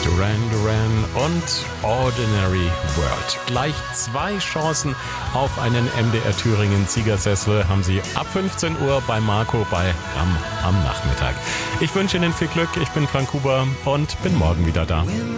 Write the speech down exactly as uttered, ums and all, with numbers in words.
Duran Duran und Ordinary World. Gleich zwei Chancen auf einen M D R Thüringen Siegersessel haben Sie ab fünfzehn Uhr bei Marco bei Ram am Nachmittag. Ich wünsche Ihnen viel Glück. Ich bin Frank Huber und bin morgen wieder da.